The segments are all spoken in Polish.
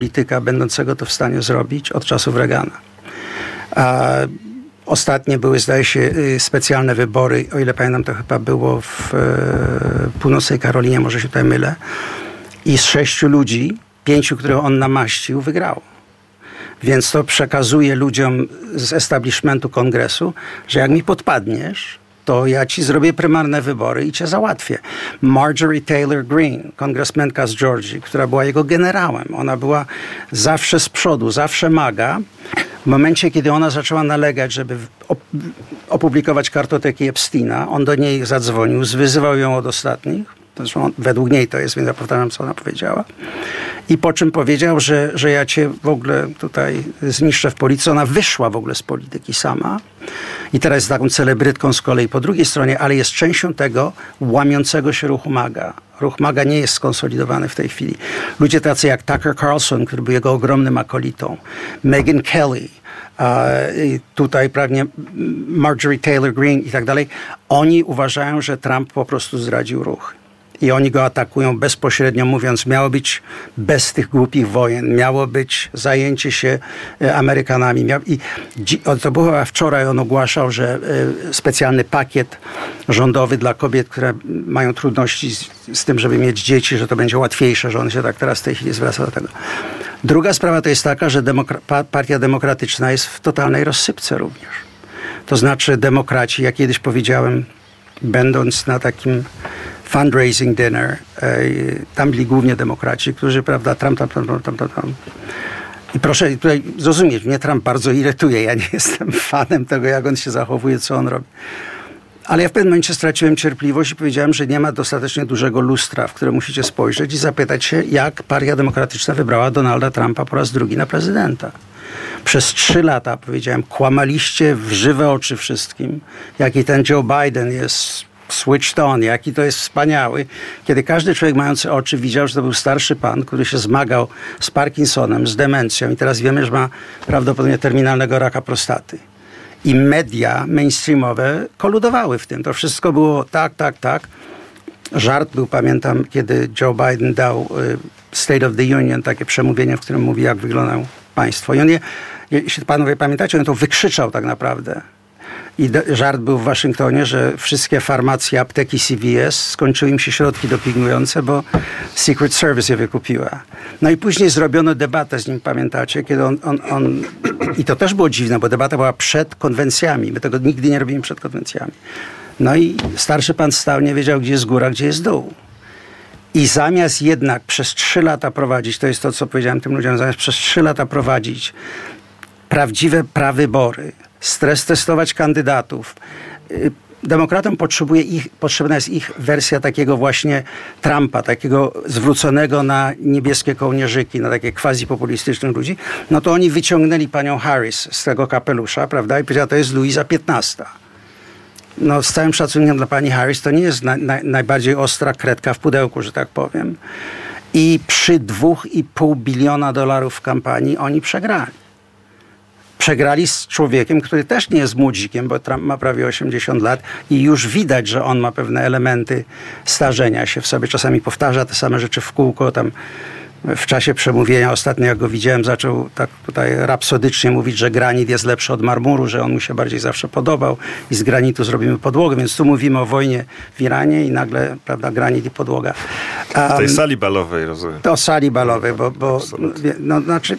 polityka będącego to w stanie zrobić od czasów Reagana. Ostatnie były, zdaje się, specjalne wybory, o ile pamiętam, to chyba było w północnej Karolinie, może się tutaj mylę. I z 6 ludzi, 5, których on namaścił, wygrało. Więc to przekazuje ludziom z establishmentu kongresu, że jak mi podpadniesz, to ja ci zrobię prymarne wybory i cię załatwię. Marjorie Taylor Greene, kongresmenka z Georgii, która była jego generałem. Ona była zawsze z przodu, zawsze MAGA. W momencie, kiedy ona zaczęła nalegać, żeby opublikować kartoteki Epsteina, on do niej zadzwonił, zwyzywał ją od ostatnich. Zresztą według niej to jest, więc ja powtarzam, co ona powiedziała. I po czym powiedział, że ja cię w ogóle tutaj zniszczę w polityce. Ona wyszła w ogóle z polityki sama. I teraz jest taką celebrytką z kolei po drugiej stronie, ale jest częścią tego łamiącego się ruchu MAGA. Ruch MAGA nie jest skonsolidowany w tej chwili. Ludzie tacy jak Tucker Carlson, który był jego ogromnym akolitą, Megyn Kelly, tutaj prawnie Marjorie Taylor Greene i tak dalej, oni uważają, że Trump po prostu zdradził ruch. I oni go atakują bezpośrednio, mówiąc, miało być bez tych głupich wojen, miało być zajęcie się Amerykanami. To było chyba wczoraj, on ogłaszał, że specjalny pakiet rządowy dla kobiet, które mają trudności z tym, żeby mieć dzieci, że to będzie łatwiejsze, że on się tak teraz w tej chwili zwraca do tego. Druga sprawa to jest taka, że Partia Demokratyczna jest w totalnej rozsypce również. To znaczy demokraci, jak kiedyś powiedziałem, będąc na takim fundraising dinner, tam byli głównie demokraci, którzy, prawda, Trump. I proszę tutaj zrozumieć, mnie Trump bardzo irytuje. Ja nie jestem fanem tego, jak on się zachowuje, co on robi. Ale ja w pewnym momencie straciłem cierpliwość i powiedziałem, że nie ma dostatecznie dużego lustra, w które musicie spojrzeć i zapytać się, jak Partia Demokratyczna wybrała Donalda Trumpa po raz drugi na prezydenta. Przez 3 lata, powiedziałem, kłamaliście w żywe oczy wszystkim, jaki ten Joe Biden jest switched on, jaki to jest wspaniały. Kiedy każdy człowiek mający oczy widział, że to był starszy pan, który się zmagał z Parkinsonem, z demencją i teraz wiemy, że ma prawdopodobnie terminalnego raka prostaty. I media mainstreamowe koludowały w tym. To wszystko było tak. Żart był, pamiętam, kiedy Joe Biden dał State of the Union, takie przemówienie, w którym mówi, jak wyglądają państwo. I on jeśli panowie pamiętacie, on to wykrzyczał tak naprawdę. I żart był w Waszyngtonie, że wszystkie farmacje, apteki CVS skończyły im się środki dopingujące, bo Secret Service je wykupiła. No i później zrobiono debatę z nim, pamiętacie, kiedy on i to też było dziwne, bo debata była przed konwencjami. My tego nigdy nie robimy przed konwencjami. No i starszy pan stał, nie wiedział, gdzie jest góra, gdzie jest dół. I zamiast jednak przez 3 lata prowadzić, to jest to, co powiedziałem tym ludziom, zamiast przez 3 lata prowadzić prawdziwe prawybory, stres testować kandydatów. Demokratom potrzebna jest ich wersja takiego właśnie Trumpa, takiego zwróconego na niebieskie kołnierzyki, na takie quasi-populistycznych ludzi. No to oni wyciągnęli panią Harris z tego kapelusza, prawda? I powiedziała, to jest Luisa XV. No z całym szacunkiem dla pani Harris, to nie jest najbardziej ostra kredka w pudełku, że tak powiem. I przy $2,5 biliona w kampanii oni przegrali. Przegrali z człowiekiem, który też nie jest młodzikiem, bo Trump ma prawie 80 lat i już widać, że on ma pewne elementy starzenia się w sobie. Czasami powtarza te same rzeczy w kółko. Tam w czasie przemówienia ostatnio, jak go widziałem, zaczął tak tutaj rapsodycznie mówić, że granit jest lepszy od marmuru, że on mu się bardziej zawsze podobał i z granitu zrobimy podłogę. Więc tu mówimy o wojnie w Iranie i nagle, prawda, granit i podłoga. W tej sali balowej, rozumiem. To sali balowej, bo no, znaczy...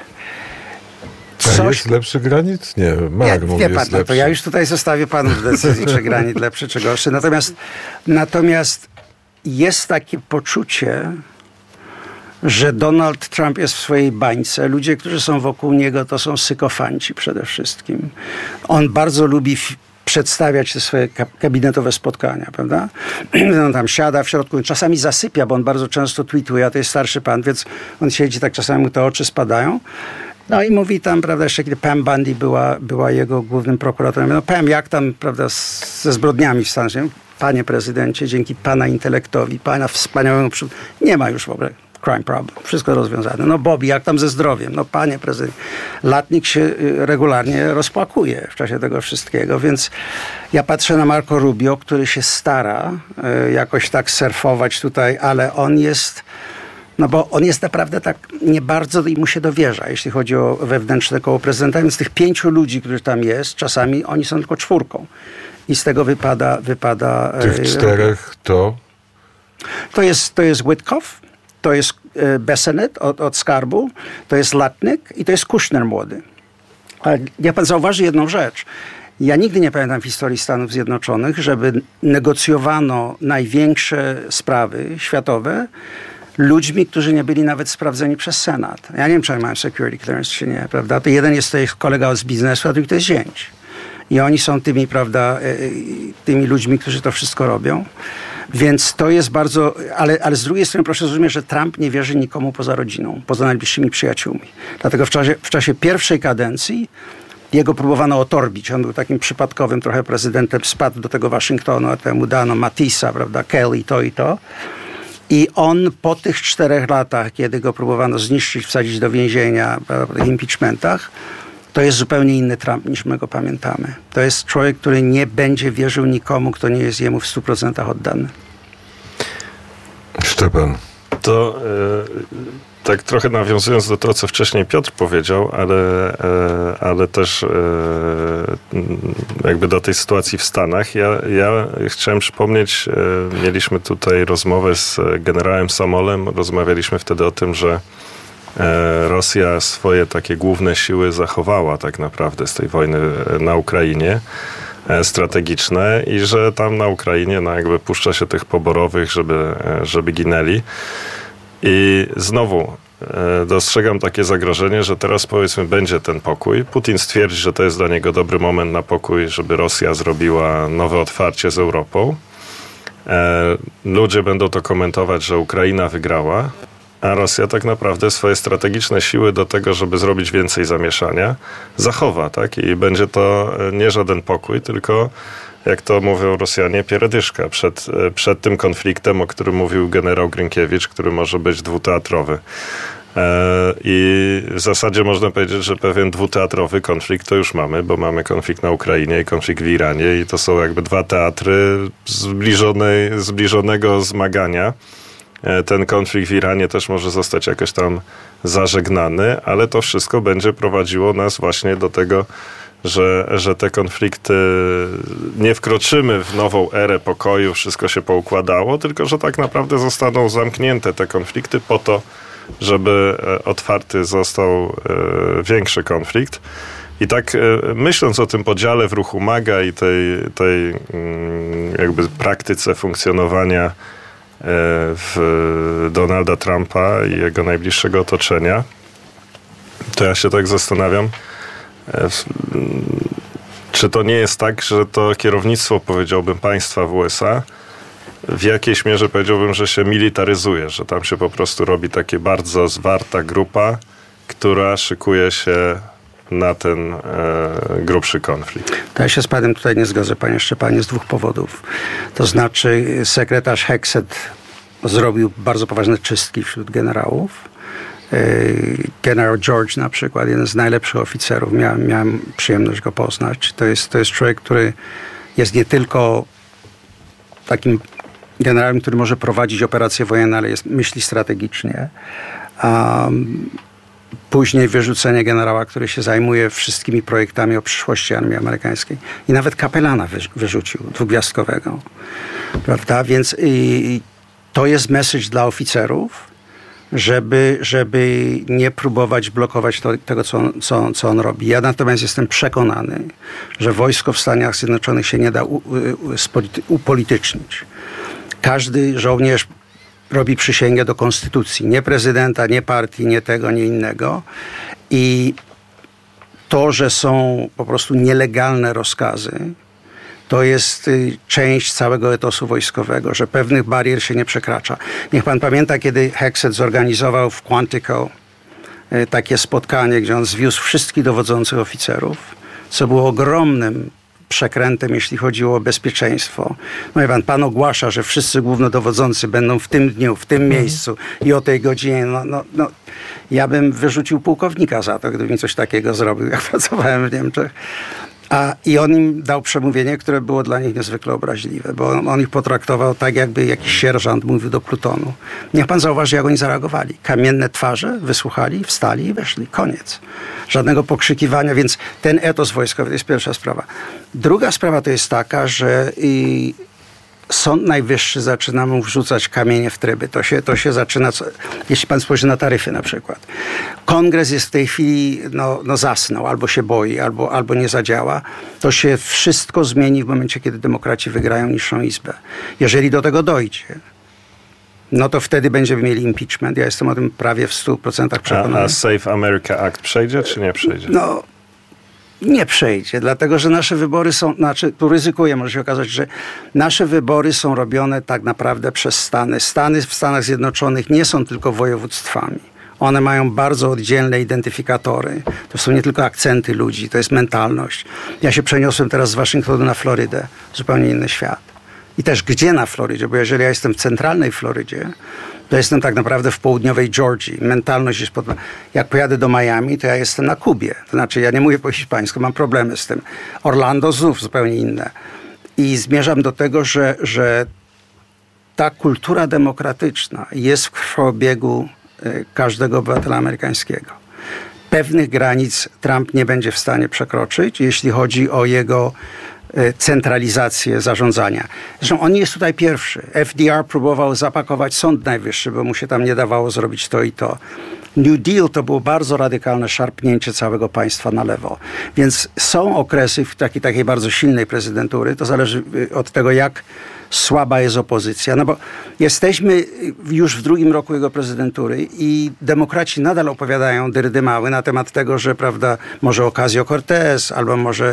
A jest lepszy granit? Nie, marmur wie pan, jest lepszy. To ja już tutaj zostawię panu w decyzji, czy granit lepszy, czy gorszy. Natomiast jest takie poczucie, że Donald Trump jest w swojej bańce. Ludzie, którzy są wokół niego, to są sykofanci przede wszystkim. On bardzo lubi przedstawiać te swoje gabinetowe spotkania, prawda? On tam siada w środku, czasami zasypia, bo on bardzo często tweetuje, a to jest starszy pan, więc on siedzi tak, czasami mu te oczy spadają. No i mówi tam, prawda, jeszcze kiedy Pam Bondi była jego głównym prokuratorem. No Pam, jak tam, prawda, ze zbrodniami w Stanach Zjednoczonych? Panie prezydencie, dzięki pana intelektowi, pana wspaniałemu nie ma już w ogóle crime problem. Wszystko rozwiązane. No Bobby, jak tam ze zdrowiem? No panie prezydent. Latnik się regularnie rozpłakuje w czasie tego wszystkiego, więc ja patrzę na Marco Rubio, który się stara jakoś tak surfować tutaj, ale on jest No bo on jest naprawdę tak, nie bardzo mu się dowierza, jeśli chodzi o wewnętrzne koło prezydenta. Więc z tych 5 ludzi, którzy tam jest, czasami oni są tylko 4. I z tego wypada tych 4 to? To jest Witkoff, to jest Bessent od Skarbu, to jest Latnik i to jest Kushner młody. Ale niech pan zauważy jedną rzecz. Ja nigdy nie pamiętam w historii Stanów Zjednoczonych, żeby negocjowano największe sprawy światowe ludźmi, którzy nie byli nawet sprawdzeni przez Senat. Ja nie wiem, czy oni mają security clearance, czy nie, prawda? To jeden jest to jest kolega z biznesu, a drugi to jest zięć. I oni są tymi, prawda, tymi ludźmi, którzy to wszystko robią. Więc to jest bardzo... Ale z drugiej strony proszę zrozumieć, że Trump nie wierzy nikomu poza rodziną, poza najbliższymi przyjaciółmi. Dlatego w czasie pierwszej kadencji jego próbowano otorbić. On był takim przypadkowym trochę prezydentem, spadł do tego Waszyngtonu, a temu dano Matisa, prawda, Kelly, to i to. I on po tych 4 latach, kiedy go próbowano zniszczyć, wsadzić do więzienia, w impeachmentach, to jest zupełnie inny Trump, niż my go pamiętamy. To jest człowiek, który nie będzie wierzył nikomu, kto nie jest jemu w 100% oddany. Szczepan. To tak trochę nawiązując do tego, co wcześniej Piotr powiedział, ale też jakby do tej sytuacji w Stanach. Ja chciałem przypomnieć, mieliśmy tutaj rozmowę z generałem Samolem. Rozmawialiśmy wtedy o tym, że Rosja swoje takie główne siły zachowała tak naprawdę z tej wojny na Ukrainie, strategiczne, i że tam na Ukrainie jakby puszcza się tych poborowych, żeby ginęli. I znowu dostrzegam takie zagrożenie, że teraz powiedzmy będzie ten pokój. Putin stwierdzi, że to jest dla niego dobry moment na pokój, żeby Rosja zrobiła nowe otwarcie z Europą. Ludzie będą to komentować, że Ukraina wygrała, a Rosja tak naprawdę swoje strategiczne siły do tego, żeby zrobić więcej zamieszania, zachowa, tak? I będzie to nie żaden pokój, tylko, jak to mówią Rosjanie, pierdyszka przed tym konfliktem, o którym mówił generał Grynkiewicz, który może być dwuteatrowy. I w zasadzie można powiedzieć, że pewien dwuteatrowy konflikt to już mamy, bo mamy konflikt na Ukrainie i konflikt w Iranie, i to są jakby 2 teatry zbliżonego zmagania. Ten konflikt w Iranie też może zostać jakoś tam zażegnany, ale to wszystko będzie prowadziło nas właśnie do tego, że te konflikty, nie wkroczymy w nową erę pokoju, wszystko się poukładało, tylko że tak naprawdę zostaną zamknięte te konflikty po to, żeby otwarty został większy konflikt. I tak myśląc o tym podziale w ruchu MAGA i tej jakby praktyce funkcjonowania w Donalda Trumpa i jego najbliższego otoczenia, to ja się tak zastanawiam, czy to nie jest tak, że to kierownictwo, powiedziałbym, państwa w USA w jakiejś mierze, powiedziałbym, że się militaryzuje, że tam się po prostu robi takie bardzo zwarta grupa, która szykuje się na ten grubszy konflikt. To ja się z panem tutaj nie zgodzę, panie Szczepanie, z 2 powodów. To znaczy sekretarz Hexet zrobił bardzo poważne czystki wśród generałów. Generał George na przykład, jeden z najlepszych oficerów, miałem przyjemność go poznać. To jest człowiek, który jest nie tylko takim generałem, który może prowadzić operacje wojenne, ale myśli strategicznie. Później wyrzucenie generała, który się zajmuje wszystkimi projektami o przyszłości armii amerykańskiej. I nawet kapelana wyrzucił, 2-gwiazdkowego. Prawda? Więc to jest message dla oficerów, żeby nie próbować blokować tego, co on robi. Ja natomiast jestem przekonany, że wojsko w Stanach Zjednoczonych się nie da upolitycznić. Każdy żołnierz robi przysięgę do konstytucji. Nie prezydenta, nie partii, nie tego, nie innego. I to, że są po prostu nielegalne rozkazy, to jest część całego etosu wojskowego, że pewnych barier się nie przekracza. Niech pan pamięta, kiedy Hexet zorganizował w Quantico takie spotkanie, gdzie on zwiózł wszystkich dowodzących oficerów, co było ogromnym przekrętem, jeśli chodziło o bezpieczeństwo. No i pan ogłasza, że wszyscy głównodowodzący będą w tym dniu, w tym miejscu i o tej godzinie. No, ja bym wyrzucił pułkownika za to, gdyby mi coś takiego zrobił, jak pracowałem w Niemczech. I on im dał przemówienie, które było dla nich niezwykle obraźliwe, bo on ich potraktował tak, jakby jakiś sierżant mówił do plutonu. Niech pan zauważy, jak oni zareagowali. Kamienne twarze, wysłuchali, wstali i weszli. Koniec. Żadnego pokrzykiwania, więc ten etos wojskowy to jest pierwsza sprawa. Druga sprawa to jest taka, że Sąd Najwyższy zaczyna mu wrzucać kamienie w tryby. To się zaczyna, jeśli pan spojrzy na taryfy na przykład. Kongres jest w tej chwili, zasnął, albo się boi, albo nie zadziała. To się wszystko zmieni w momencie, kiedy demokraci wygrają niższą izbę. Jeżeli do tego dojdzie, no to wtedy będziemy mieli impeachment. Ja jestem o tym prawie w 100% przekonany. A Save America Act przejdzie, czy nie przejdzie? Nie przejdzie, dlatego że nasze wybory są, tu ryzykuję, może się okazać, że nasze wybory są robione tak naprawdę przez Stany. Stany w Stanach Zjednoczonych nie są tylko województwami. One mają bardzo oddzielne identyfikatory. To są nie tylko akcenty ludzi, to jest mentalność. Ja się przeniosłem teraz z Waszyngtonu na Florydę. Zupełnie inny świat. I też gdzie na Florydzie? Bo jeżeli ja jestem w centralnej Florydzie, to jestem tak naprawdę w południowej Georgii. Mentalność jest Jak pojadę do Miami, to ja jestem na Kubie. To znaczy, ja nie mówię po hiszpańsku, mam problemy z tym. Orlando znów zupełnie inne. I zmierzam do tego, że ta kultura demokratyczna jest w krwobiegu każdego obywatela amerykańskiego. Pewnych granic Trump nie będzie w stanie przekroczyć, jeśli chodzi o jego centralizację zarządzania. Zresztą on nie jest tutaj pierwszy. FDR próbował zapakować Sąd Najwyższy, bo mu się tam nie dawało zrobić to i to. New Deal to było bardzo radykalne szarpnięcie całego państwa na lewo. Więc są okresy w takiej bardzo silnej prezydentury. To zależy od tego, jak słaba jest opozycja. No bo jesteśmy już w drugim roku jego prezydentury i demokraci nadal opowiadają dyrdymały na temat tego, że prawda, może Ocasio-Cortez albo może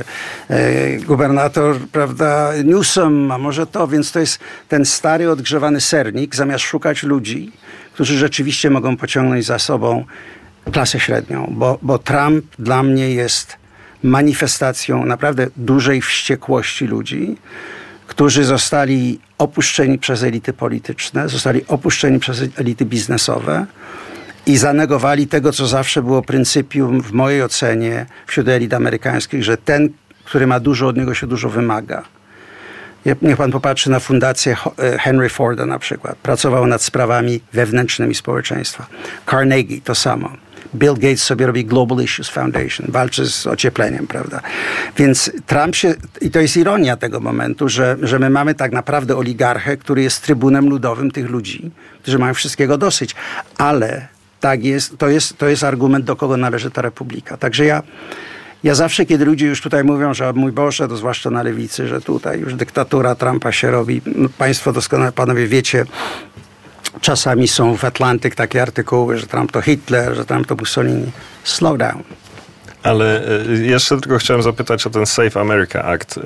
gubernator prawda, Newsom, a może to. Więc to jest ten stary, odgrzewany sernik, zamiast szukać ludzi, którzy rzeczywiście mogą pociągnąć za sobą klasę średnią. Bo Trump dla mnie jest manifestacją naprawdę dużej wściekłości ludzi, którzy zostali opuszczeni przez elity polityczne, zostali opuszczeni przez elity biznesowe i zanegowali tego, co zawsze było pryncypium w mojej ocenie wśród elit amerykańskich, że ten, który ma dużo, od niego się dużo wymaga. Niech pan popatrzy na fundację Henry Forda na przykład. Pracował nad sprawami wewnętrznymi społeczeństwa. Carnegie to samo. Bill Gates sobie robi Global Issues Foundation. Walczy z ociepleniem, prawda? Więc Trump i to jest ironia tego momentu, że my mamy tak naprawdę oligarchę, który jest trybunem ludowym tych ludzi, którzy mają wszystkiego dosyć. Ale tak jest, to jest argument, do kogo należy ta republika. Także ja zawsze, kiedy ludzie już tutaj mówią, że mój Boże, to zwłaszcza na lewicy, że tutaj już dyktatura Trumpa się robi. No, państwo doskonale, panowie wiecie, czasami są w Atlantic takie artykuły, że Trump to Hitler, że Trump to Mussolini. Slow down. Ale jeszcze tylko chciałem zapytać o ten Save America Act.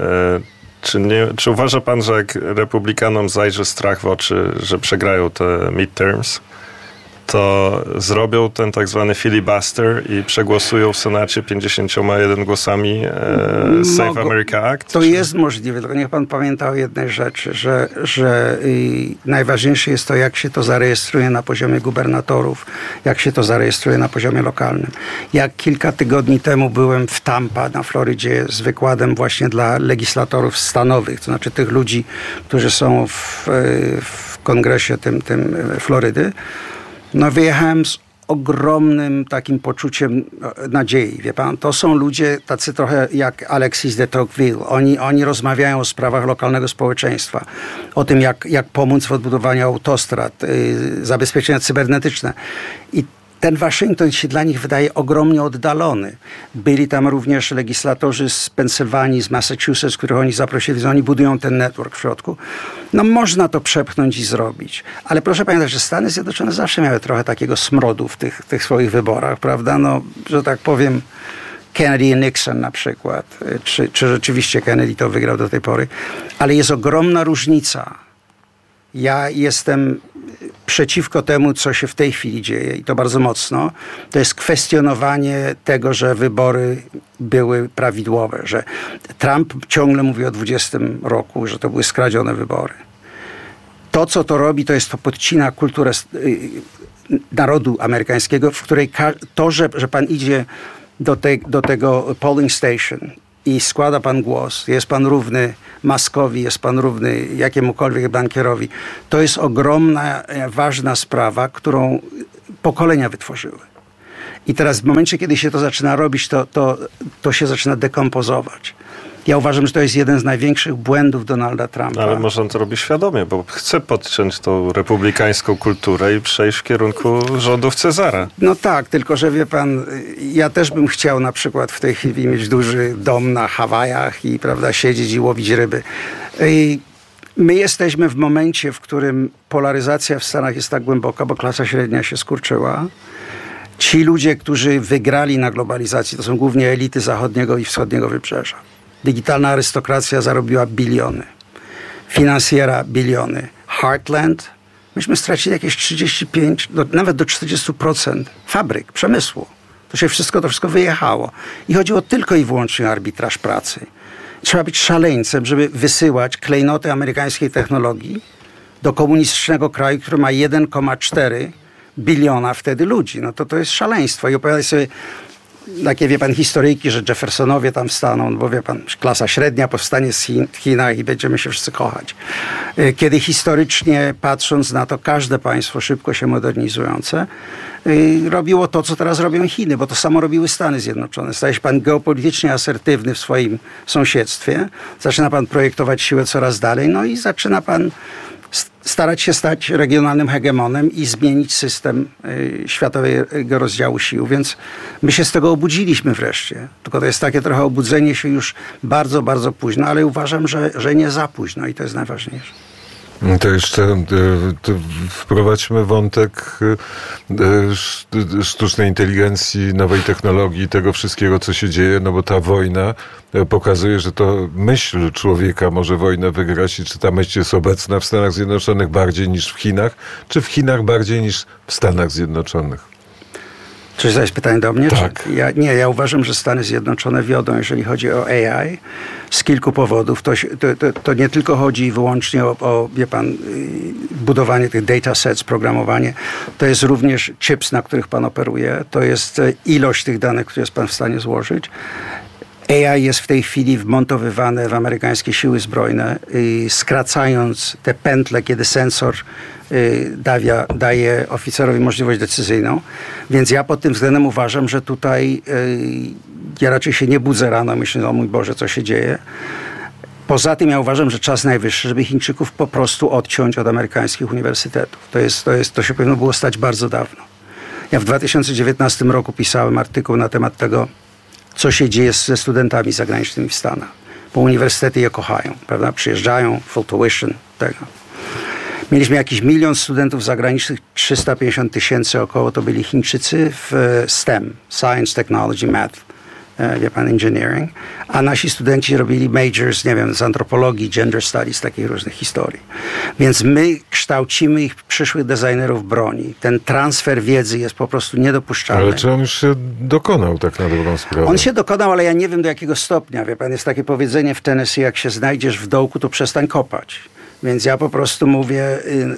Czy uważa pan, że jak republikanom zajrzy strach w oczy, że przegrają te midterms, to zrobią ten tak zwany filibuster i przegłosują w Senacie 51 głosami Save America Act? To jest możliwe, tylko niech pan pamięta o jednej rzeczy, że najważniejsze jest to, jak się to zarejestruje na poziomie gubernatorów, jak się to zarejestruje na poziomie lokalnym. Jak kilka tygodni temu byłem w Tampa na Florydzie z wykładem właśnie dla legislatorów stanowych, to znaczy tych ludzi, którzy są w kongresie tym Florydy. No wyjechałem z ogromnym takim poczuciem nadziei. Wie pan, to są ludzie tacy trochę jak Alexis de Tocqueville. Oni rozmawiają o sprawach lokalnego społeczeństwa. O tym, jak pomóc w odbudowaniu autostrad, zabezpieczenia cybernetyczne. I ten Waszyngton się dla nich wydaje ogromnie oddalony. Byli tam również legislatorzy z Pensylwanii, z Massachusetts, których oni zaprosili, więc oni budują ten network w środku. No można to przepchnąć i zrobić. Ale proszę pamiętać, że Stany Zjednoczone zawsze miały trochę takiego smrodu w tych swoich wyborach, prawda? No, że tak powiem, Kennedy i Nixon na przykład. Czy rzeczywiście Kennedy to wygrał do tej pory. Ale jest ogromna różnica. Ja jestem przeciwko temu, co się w tej chwili dzieje i to bardzo mocno. To jest kwestionowanie tego, że wybory były prawidłowe, że Trump ciągle mówi o 20 roku, że to były skradzione wybory. To, co to robi, to podcina kulturę narodu amerykańskiego, w której to, że pan idzie do tego polling station i składa pan głos, jest pan równy Muskowi, jest pan równy jakiemukolwiek bankierowi, to jest ogromna, ważna sprawa, którą pokolenia wytworzyły. I teraz w momencie, kiedy się to zaczyna robić, to się zaczyna dekompozować. Ja uważam, że to jest jeden z największych błędów Donalda Trumpa. Ale może on to robi świadomie, bo chce podciąć tą republikańską kulturę i przejść w kierunku rządów Cezara. No tak, tylko że wie pan, ja też bym chciał na przykład w tej chwili mieć duży dom na Hawajach i prawda, siedzieć i łowić ryby. My jesteśmy w momencie, w którym polaryzacja w Stanach jest tak głęboka, bo klasa średnia się skurczyła. Ci ludzie, którzy wygrali na globalizacji, to są głównie elity zachodniego i wschodniego wybrzeża. Digitalna arystokracja zarobiła biliony. Finansjera biliony. Heartland, myśmy stracili jakieś 35, nawet do 40% fabryk, przemysłu. To wszystko wyjechało. I chodziło tylko i wyłącznie o arbitraż pracy. Trzeba być szaleńcem, żeby wysyłać klejnoty amerykańskiej technologii do komunistycznego kraju, który ma 1,4 biliona wtedy ludzi. No to jest szaleństwo. I opowiadać sobie takie, wie pan, historyjki, że Jeffersonowie tam wstaną, bo wie pan, klasa średnia powstanie w Chinach i będziemy się wszyscy kochać. Kiedy historycznie patrząc na to, każde państwo szybko się modernizujące robiło to, co teraz robią Chiny, bo to samo robiły Stany Zjednoczone. Staje się pan geopolitycznie asertywny w swoim sąsiedztwie, zaczyna pan projektować siłę coraz dalej, no i zaczyna pan starać się stać regionalnym hegemonem i zmienić system światowego rozdziału sił. Więc my się z tego obudziliśmy wreszcie. Tylko to jest takie trochę obudzenie się już bardzo, bardzo późno, ale uważam, że nie za późno i to jest najważniejsze. To jeszcze wprowadźmy wątek sztucznej inteligencji, nowej technologii, tego wszystkiego, co się dzieje, no bo ta wojna pokazuje, że to myśl człowieka może wojnę wygrać i czy ta myśl jest obecna w Stanach Zjednoczonych bardziej niż w Chinach, czy w Chinach bardziej niż w Stanach Zjednoczonych? Czy to jest pytanie do mnie? Tak. Ja uważam, że Stany Zjednoczone wiodą, jeżeli chodzi o AI, z kilku powodów. To nie tylko chodzi wyłącznie o wie pan, budowanie tych datasets, programowanie. To jest również chips, na których pan operuje. To jest ilość tych danych, które jest pan w stanie złożyć. AI jest w tej chwili wmontowywane w amerykańskie siły zbrojne, skracając te pętle, kiedy sensor daje oficerowi możliwość decyzyjną. Więc ja pod tym względem uważam, że tutaj ja raczej się nie budzę rano, myślę, o mój Boże, co się dzieje. Poza tym ja uważam, że czas najwyższy, żeby Chińczyków po prostu odciąć od amerykańskich uniwersytetów. To się powinno było stać bardzo dawno. Ja w 2019 roku pisałem artykuł na temat tego, co się dzieje ze studentami zagranicznymi w Stanach. Bo uniwersytety je kochają, prawda? Przyjeżdżają, full tuition, tego. Mieliśmy jakiś 1 milion studentów zagranicznych, 350 000 około to byli Chińczycy w STEM, Science, Technology, Math, wie pan, Engineering, a nasi studenci robili majors, nie wiem, z antropologii, gender studies, takich różnych historii. Więc my kształcimy ich przyszłych designerów broni. Ten transfer wiedzy jest po prostu niedopuszczalny. Ale czy on już się dokonał tak na dobrą sprawę? On się dokonał, ale ja nie wiem do jakiego stopnia. Wie pan, jest takie powiedzenie w Tennessee, jak się znajdziesz w dołku, to przestań kopać. Więc ja po prostu mówię,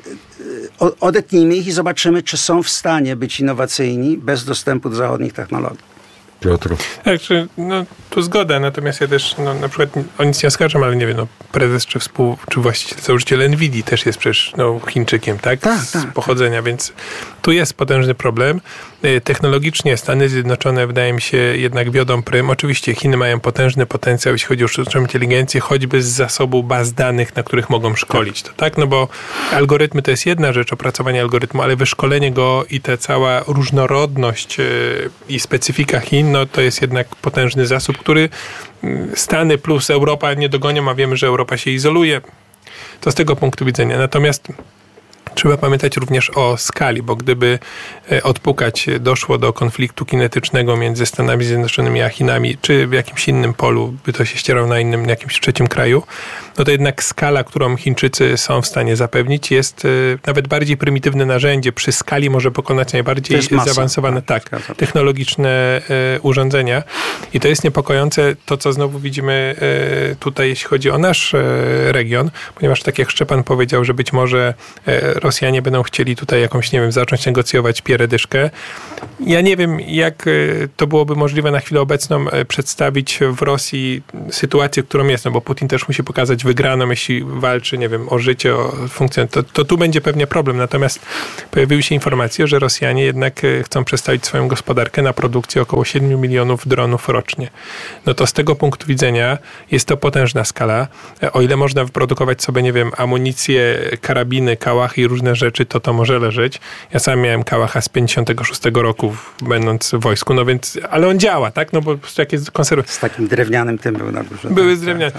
odetnijmy ich i zobaczymy, czy są w stanie być innowacyjni bez dostępu do zachodnich technologii. Piotr. Tak, tu zgoda, natomiast ja też na przykład o nic nie oskarżam, ale nie wiem, prezes czy właściciel, założyciel NVIDII też jest przecież Chińczykiem, tak? Z pochodzenia, więc tu jest potężny problem. Technologicznie Stany Zjednoczone, wydaje mi się, jednak wiodą prym. Oczywiście Chiny mają potężny potencjał, jeśli chodzi o sztuczną inteligencję, choćby z zasobu baz danych, na których mogą szkolić to, tak? No bo algorytmy to jest jedna rzecz, opracowanie algorytmu, ale wyszkolenie go i ta cała różnorodność i specyfika Chin, no to jest jednak potężny zasób, który Stany plus Europa nie dogonią, a wiemy, że Europa się izoluje. To z tego punktu widzenia. Natomiast trzeba pamiętać również o skali, bo gdyby odpukać doszło do konfliktu kinetycznego między Stanami Zjednoczonymi a Chinami, czy w jakimś innym polu, by to się ścierało na innym, jakimś trzecim kraju, no to jednak skala, którą Chińczycy są w stanie zapewnić, jest nawet bardziej prymitywne narzędzie. Przy skali może pokonać najbardziej zaawansowane, technologiczne urządzenia. I to jest niepokojące, to co znowu widzimy tutaj, jeśli chodzi o nasz region, ponieważ tak jak Szczepan powiedział, że być może Rosjanie będą chcieli tutaj jakąś, nie wiem, zacząć negocjować pieredyszkę. Ja nie wiem, jak to byłoby możliwe na chwilę obecną przedstawić w Rosji sytuację, którą jest, no bo Putin też musi pokazać wygraną, jeśli walczy, nie wiem, o życie, o funkcjonowanie. To tu będzie pewnie problem. Natomiast pojawiły się informacje, że Rosjanie jednak chcą przestawić swoją gospodarkę na produkcję około 7 milionów dronów rocznie. No to z tego punktu widzenia jest to potężna skala. O ile można wyprodukować sobie, nie wiem, amunicję, karabiny, kałachy i różne rzeczy, to może leżeć. Ja sam miałem kałacha z 56 roku, będąc w wojsku, no więc, ale on działa, tak? No bo po prostu jak jest Z takim drewnianym tym był na górze. Były z drewnianym.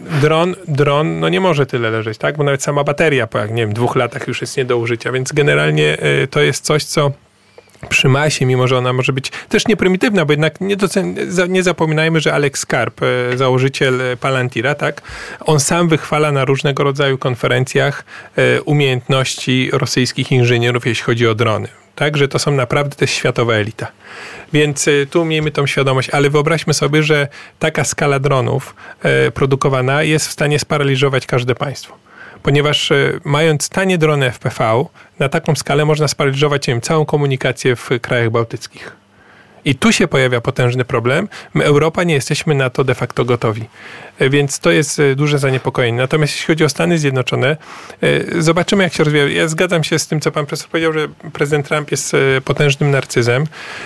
Dron, no nie może tyle leżeć, tak? Bo nawet sama bateria po, jak nie wiem, 2 latach już jest nie do użycia, więc generalnie to jest coś, co przy masie, mimo że ona może być też nieprymitywna, bo jednak nie zapominajmy, że Alex Karp, założyciel Palantira, tak, on sam wychwala na różnego rodzaju konferencjach umiejętności rosyjskich inżynierów, jeśli chodzi o drony. Tak, że to są naprawdę też światowa elita. Więc tu miejmy tą świadomość, ale wyobraźmy sobie, że taka skala dronów produkowana jest w stanie sparaliżować każde państwo. Ponieważ mając tanie drony FPV, na taką skalę można sparaliżować, nie wiem, całą komunikację w krajach bałtyckich. I tu się pojawia potężny problem. My, Europa, nie jesteśmy na to de facto gotowi. Więc to jest duże zaniepokojenie. Natomiast jeśli chodzi o Stany Zjednoczone, zobaczymy, jak się rozwija. Ja zgadzam się z tym, co pan profesor powiedział, że prezydent Trump jest potężnym narcyzem.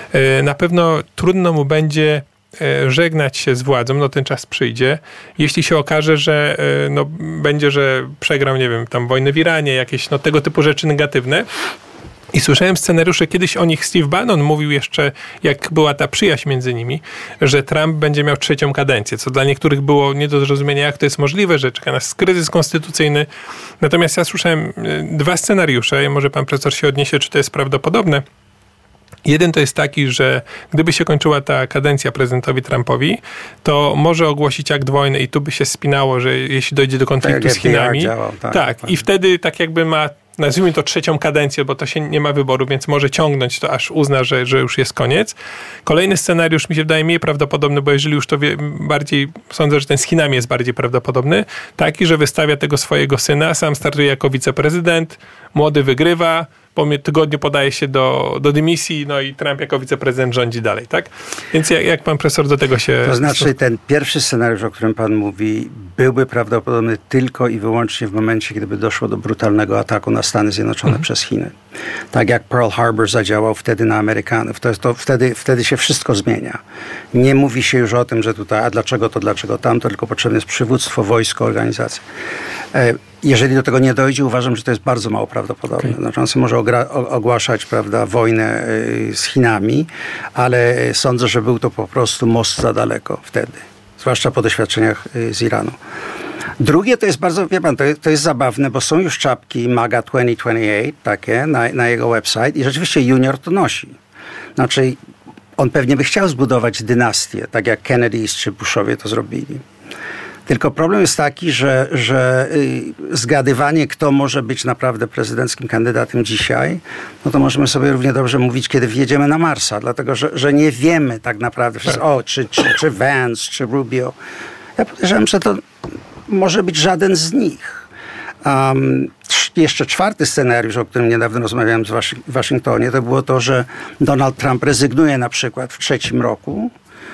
Na pewno trudno mu będzie żegnać się z władzą, no ten czas przyjdzie. Jeśli się okaże, że no, będzie, że przegrał, nie wiem, tam wojnę w Iranie, jakieś no, tego typu rzeczy negatywne. I słyszałem scenariusze, kiedyś o nich Steve Bannon mówił jeszcze, jak była ta przyjaźń między nimi, że Trump będzie miał 3. kadencję, co dla niektórych było nie do zrozumienia, jak to jest możliwe, że czeka nas kryzys konstytucyjny. Natomiast ja słyszałem 2 scenariusze i może pan profesor się odniesie, czy to jest prawdopodobne. Jeden to jest taki, że gdyby się kończyła ta kadencja prezydentowi Trumpowi, to może ogłosić akt wojny i tu by się spinało, że jeśli dojdzie do konfliktu z Chinami. Działał, tak, i wtedy tak jakby ma, nazwijmy to 3. kadencję, bo to się nie ma wyboru, więc może ciągnąć to, aż uzna, że już jest koniec. Kolejny scenariusz mi się wydaje mniej prawdopodobny, bo jeżeli już to bardziej, sądzę, że ten z Chinami jest bardziej prawdopodobny, taki, że wystawia tego swojego syna, sam startuje jako wiceprezydent, młody wygrywa, po tygodniu podaje się do dymisji, no i Trump jako wiceprezydent rządzi dalej, tak? Więc jak pan profesor do tego się... To znaczy ten pierwszy scenariusz, o którym pan mówi, byłby prawdopodobny tylko i wyłącznie w momencie, gdyby doszło do brutalnego ataku na Stany Zjednoczone przez Chiny. Tak jak Pearl Harbor zadziałał wtedy na Amerykanów. Wtedy się wszystko zmienia. Nie mówi się już o tym, że tutaj, a dlaczego to, dlaczego tamto, tylko potrzebne jest przywództwo, wojsko, organizacja. Jeżeli do tego nie dojdzie, uważam, że to jest bardzo mało prawdopodobne. Okay. Znaczy on sobie może ogłaszać, prawda, wojnę z Chinami, ale sądzę, że był to po prostu most za daleko wtedy. Zwłaszcza po doświadczeniach z Iranu. Drugie to jest bardzo, wie pan, to jest zabawne, bo są już czapki MAGA 2028 takie na jego website i rzeczywiście Junior to nosi. Znaczy on pewnie by chciał zbudować dynastię, tak jak Kennedys czy Bushowie to zrobili. Tylko problem jest taki, że zgadywanie, kto może być naprawdę prezydenckim kandydatem dzisiaj, no to możemy sobie równie dobrze mówić, kiedy wjedziemy na Marsa, dlatego że nie wiemy tak naprawdę, czy Vance, czy Rubio. Ja podejrzewam, że to może być żaden z nich. Jeszcze 4. scenariusz, o którym niedawno rozmawiałem w Waszyngtonie, to było to, że Donald Trump rezygnuje na przykład w 3. roku.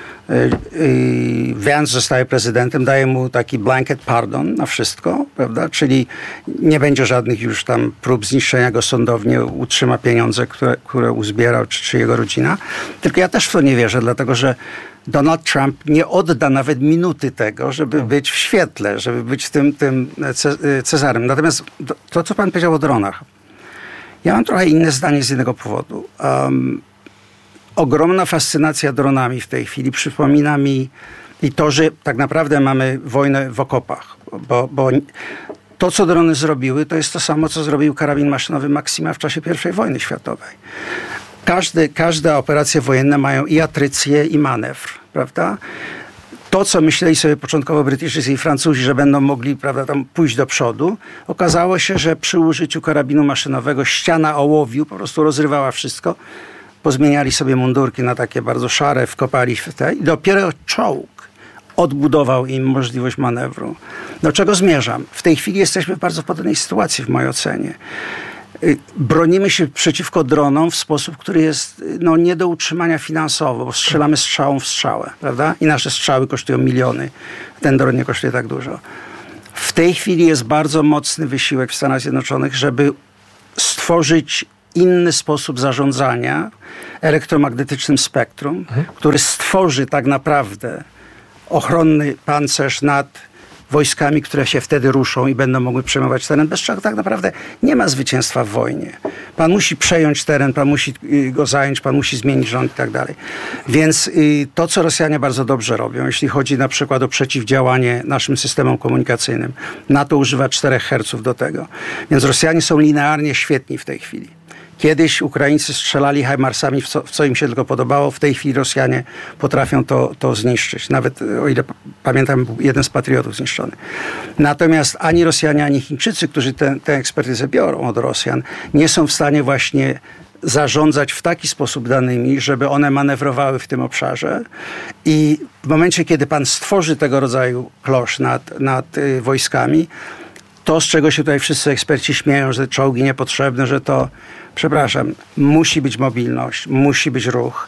Vance zostaje prezydentem, daje mu taki blanket pardon na wszystko, prawda? Czyli nie będzie żadnych już tam prób zniszczenia go sądownie, utrzyma pieniądze, które uzbierał, czy jego rodzina. Tylko ja też w to nie wierzę, dlatego że Donald Trump nie odda nawet minuty tego, żeby być w świetle, żeby być tym Cezarem. Natomiast to, co pan powiedział o dronach, ja mam trochę inne zdanie z jednego powodu. Ogromna fascynacja dronami w tej chwili przypomina mi i to, że tak naprawdę mamy wojnę w okopach, bo to, co drony zrobiły, to jest to samo, co zrobił karabin maszynowy Maxima w czasie I wojny światowej. Każda operacja wojenna mają i atrycję, i manewr, prawda? To, co myśleli sobie początkowo Brytyjczycy i Francuzi, że będą mogli, prawda, tam pójść do przodu, okazało się, że przy użyciu karabinu maszynowego ściana ołowiu po prostu rozrywała wszystko. Pozmieniali sobie mundurki na takie bardzo szare, wkopali w te i dopiero czołg odbudował im możliwość manewru. Do czego zmierzam? W tej chwili jesteśmy w bardzo podobnej sytuacji w mojej ocenie. Bronimy się przeciwko dronom w sposób, który jest nie do utrzymania finansowo, bo strzelamy strzałą w strzałę, prawda? I nasze strzały kosztują miliony. Ten dron nie kosztuje tak dużo. W tej chwili jest bardzo mocny wysiłek w Stanach Zjednoczonych, żeby stworzyć inny sposób zarządzania elektromagnetycznym spektrum, który stworzy tak naprawdę ochronny pancerz nad wojskami, które się wtedy ruszą i będą mogły przejmować teren, bez czego tak naprawdę nie ma zwycięstwa w wojnie. Pan musi przejąć teren, pan musi go zająć, pan musi zmienić rząd i tak dalej. Więc to, co Rosjanie bardzo dobrze robią, jeśli chodzi na przykład o przeciwdziałanie naszym systemom komunikacyjnym, NATO używa 4 Hz do tego. Więc Rosjanie są linearnie świetni w tej chwili. Kiedyś Ukraińcy strzelali HIMARS-ami w co im się tylko podobało. W tej chwili Rosjanie potrafią to zniszczyć. Nawet, o ile pamiętam, był jeden z patriotów zniszczony. Natomiast ani Rosjanie, ani Chińczycy, którzy tę ekspertyzę biorą od Rosjan, nie są w stanie właśnie zarządzać w taki sposób danymi, żeby one manewrowały w tym obszarze. I w momencie, kiedy pan stworzy tego rodzaju klosz nad wojskami, to, z czego się tutaj wszyscy eksperci śmieją, że czołgi niepotrzebne, że to, przepraszam, musi być mobilność, musi być ruch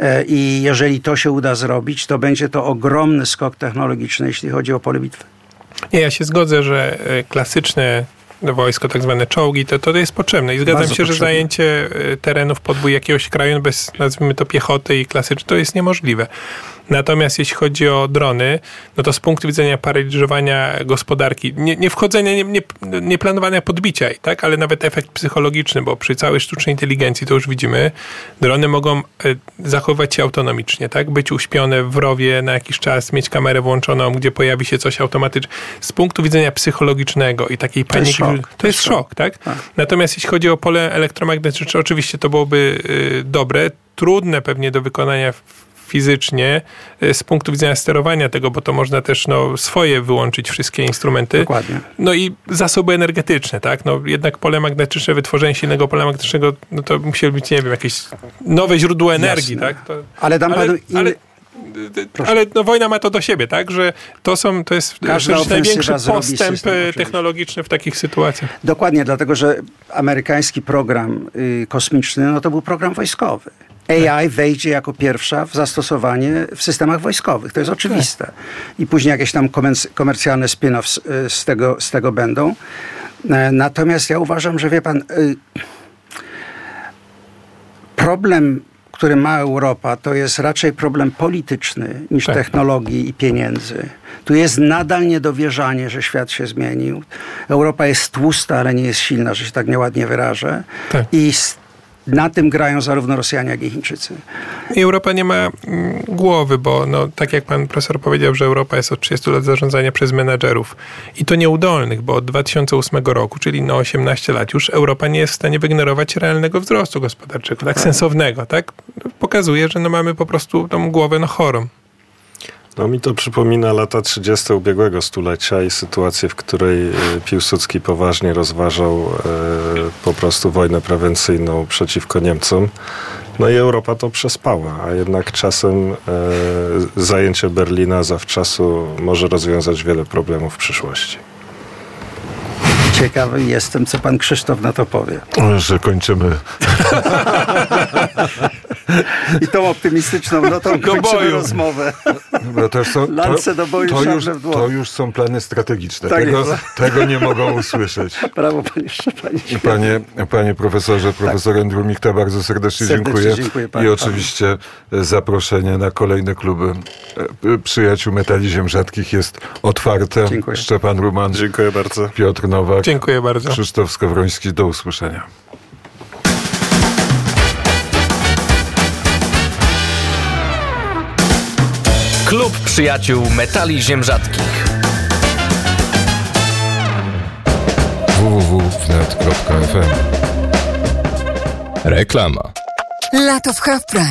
i jeżeli to się uda zrobić, to będzie to ogromny skok technologiczny, jeśli chodzi o pole bitwy. Nie, ja się zgodzę, że klasyczne wojsko, tak zwane czołgi, to jest potrzebne i zgadzam Bardzo się, potrzebne. że zajęcie terenów podbój jakiegoś kraju bez, nazwijmy to, piechoty i klasyczne, to jest niemożliwe. Natomiast jeśli chodzi o drony, no to z punktu widzenia paraliżowania gospodarki, nie wchodzenia, nie planowania podbicia, tak, ale nawet efekt psychologiczny, bo przy całej sztucznej inteligencji, to już widzimy, drony mogą zachowywać się autonomicznie, tak, być uśpione w rowie na jakiś czas, mieć kamerę włączoną, gdzie pojawi się coś automatycznie. Z punktu widzenia psychologicznego i takiej paniki, to jest szok, tak? Natomiast jeśli chodzi o pole elektromagnetyczne, oczywiście to byłoby dobre, trudne pewnie do wykonania fizycznie z punktu widzenia sterowania tego, bo to można też swoje wyłączyć wszystkie instrumenty. Dokładnie. No i zasoby energetyczne, tak? No jednak pole magnetyczne, wytworzenie silnego pola magnetycznego, no to musiały być, nie wiem, jakieś nowe źródło energii, jasne. tak? Ale dam panu inny... Ale wojna ma to do siebie, tak? Że to jest największy postęp technologiczny w takich sytuacjach. Dokładnie, dlatego że amerykański program kosmiczny, to był program wojskowy. AI wejdzie jako pierwsza w zastosowanie w systemach wojskowych. To jest oczywiste. I później jakieś tam komercjalne spin-offs z tego będą. Natomiast ja uważam, że wie pan, problem, który ma Europa, to jest raczej problem polityczny niż technologii i pieniędzy. Tu jest nadal niedowierzanie, że świat się zmienił. Europa jest tłusta, ale nie jest silna, że się tak nieładnie wyrażę. Tak. I na tym grają zarówno Rosjanie, jak i Chińczycy. I Europa nie ma głowy, bo tak jak pan profesor powiedział, że Europa jest od 30 lat zarządzania przez menadżerów. I to nieudolnych, bo od 2008 roku, czyli 18 lat, już Europa nie jest w stanie wyignorować realnego wzrostu gospodarczego, tak sensownego, tak? Pokazuje, że mamy po prostu tą głowę chorą. Mi to przypomina lata 30. ubiegłego stulecia i sytuację, w której Piłsudski poważnie rozważał po prostu wojnę prewencyjną przeciwko Niemcom. I Europa to przespała, a jednak czasem zajęcie Berlina zawczasu może rozwiązać wiele problemów w przyszłości. Ciekawy jestem, co pan Krzysztof na to powie. Że kończymy. I tą optymistyczną notą kończymy rozmowę. Dobra, Lance do boju, szable w dłoń. To już są plany strategiczne. Tak tego nie mogą usłyszeć. Brawo, panie Szczepanie. Panie profesorze, profesor Andrew Michta, bardzo serdecznie dziękuję. I oczywiście zaproszenie na kolejne kluby Przyjaciół Metali Ziem Rzadkich jest otwarte. Dziękuję. Szczepan Ruman. Dziękuję bardzo. Piotr Nowak. Dziękuję bardzo. Krzysztof Skowroński. Do usłyszenia. Klub Przyjaciół Metali Ziem Rzadkich. www.wnet.fm. Reklama. Lato w Half Price.